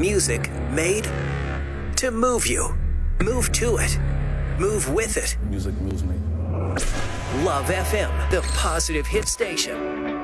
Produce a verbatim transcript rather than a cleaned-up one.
Music made to move you. Move to it. Move with it. Music moves me. Love F M, the positive hit station.